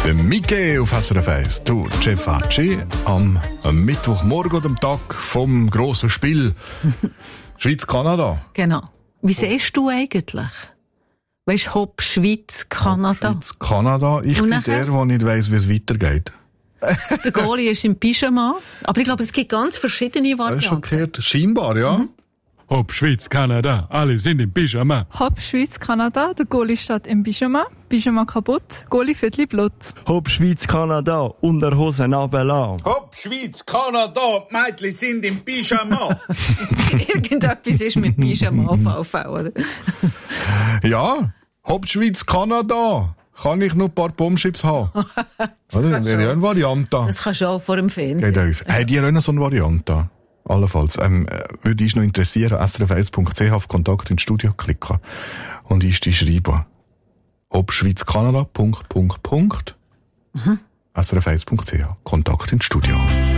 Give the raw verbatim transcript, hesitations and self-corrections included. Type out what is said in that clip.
Der Mickey auf S R F eins. Du, Jeff Hatschi, am, am Mittwochmorgen oder am Tag vom grossen Spiel Schweiz-Kanada. Genau. Wie siehst du eigentlich? Weißt du, Hopp, Schweiz, Kanada? Schweiz-Kanada. Ich Und bin nachher? der, der nicht weiss, wie es weitergeht. Der Goalie ist im Pyjama. Aber ich glaube, es gibt ganz verschiedene Das ist schon Varianten. gehört. Scheinbar, ja. Mhm. Hopp, Schweiz, Kanada, alle sind im Pyjama. Hopp, Schweiz, Kanada, der Goalie steht im Pyjama, Pyjama kaputt, Goalie Viertel blut. Hopp, Schweiz, Kanada, Unterhosen runterlassen. Hopp, Schweiz, Kanada, die Mädchen sind im Pyjama. Irgendetwas ist mit Pyjama auf V V, oder? Ja, Hauptschweiz, Kanada. Kann ich noch ein paar Bombschips haben? Oder? Wäre ja eine Variante. Das kannst du auch vor dem Geht Fernsehen. auf. Hey, die haben auch noch so eine Variante. Allenfalls. Ähm, äh, würde ich noch interessieren, s r f eins punkt c h auf Kontakt ins Studio klicken. Und ich die schreiben. Ob Schweiz Kanada, Punkt, Punkt, Punkt. Mhm. s r f eins punkt c h Kontakt ins Studio.